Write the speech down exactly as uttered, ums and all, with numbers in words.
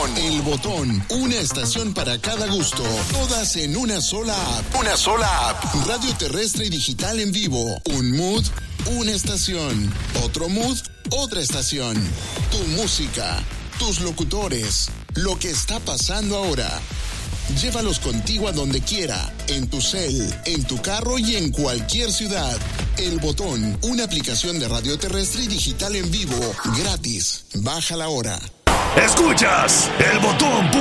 Botón. El Botón, una estación para cada gusto. Todas en una sola app. Una sola app. Radio terrestre y digital en vivo. Un mood, una estación. Otro mood, otra estación. Tu música, tus locutores, lo que está pasando ahora. Llévalos contigo a donde quiera, en tu cel, en tu carro y en cualquier ciudad. El Botón, una aplicación de radio terrestre y digital en vivo, gratis. Bájala ahora. Escuchas El Botón.